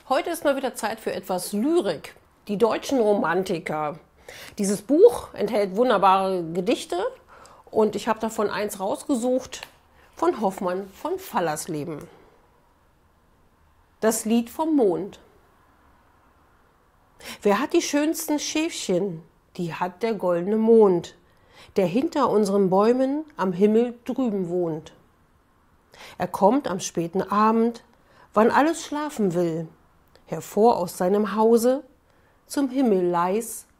Heute ist mal wieder Zeit für etwas Lyrik. Die deutschen Romantiker. Dieses Buch enthält wunderbare Gedichte und ich habe davon eins rausgesucht von Hoffmann von Fallersleben. Das Lied vom Mond. Wer hat die schönsten Schäfchen? Die hat der goldene Mond, der hinter unseren Bäumen am Himmel drüben wohnt. Er kommt am späten Abend, wann alles schlafen will, hervor aus seinem Hause, zum Himmel leis